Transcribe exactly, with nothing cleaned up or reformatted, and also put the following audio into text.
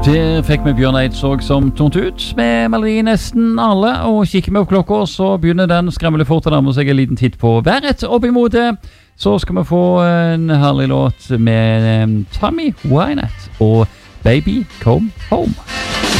Der fikk vi Bjørn Eidsvåg som tont ut med melodi nesten alle, og kikker vi på klokka, så begynner den skremmelig fort å nærme seg en liten titt på været. Opp imot det, så skal vi få en herlig låt med um, Tammy Wynette og Baby Come Home.